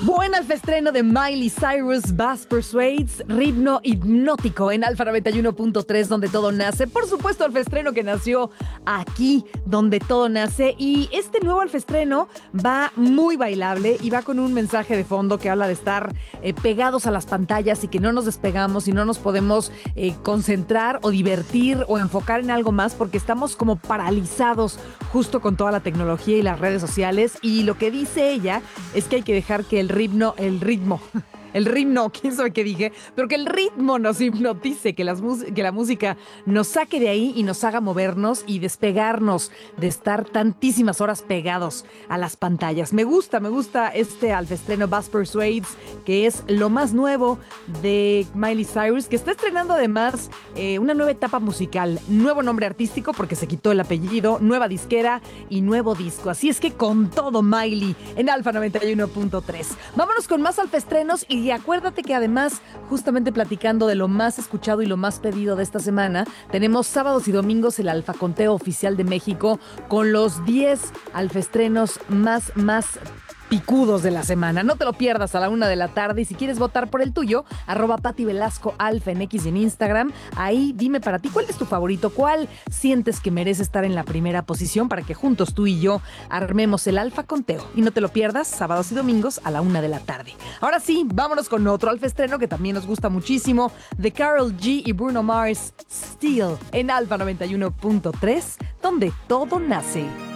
Buen alfaestreno de Miley Cyrus, Bass Persuades, ritmo hipnótico en Alfa 91.3, donde todo nace. Por supuesto, alfaestreno que nació aquí, donde todo nace. Y este nuevo alfaestreno va muy bailable y va con un mensaje de fondo que habla de estar pegados a las pantallas y que no nos despegamos y no nos podemos concentrar o divertir o enfocar en algo más porque estamos como paralizados justo con toda la tecnología y las redes sociales. Y lo que dice ella es que hay que dejar que el ritmo, quién sabe qué dije, pero que el ritmo nos hipnotice, que la música nos saque de ahí y nos haga movernos y despegarnos de estar tantísimas horas pegados a las pantallas. Me gusta este alfaestreno Bass Persuades, que es lo más nuevo de Miley Cyrus, que está estrenando además una nueva etapa musical, nuevo nombre artístico porque se quitó el apellido, nueva disquera y nuevo disco. Así es que con todo Miley en Alfa 91.3. Vámonos con más alfaestrenos y acuérdate que además, justamente platicando de lo más escuchado y lo más pedido de esta semana, tenemos sábados y domingos el Alfa Conteo Oficial de México con los 10 alfaestrenos más picudos de la semana. No te lo pierdas a la 1 de la tarde y si quieres votar por el tuyo, @Pati Velasco Alfa en X y en Instagram. Ahí dime para ti cuál es tu favorito, cuál sientes que merece estar en la primera posición para que juntos tú y yo armemos el Alfa Conteo. Y no te lo pierdas sábados y domingos a la 1 de la tarde. Ahora sí, vámonos con otro alfaestreno que también nos gusta muchísimo, de Karol G y Bruno Mars, Steel en Alfa 91.3, donde todo nace.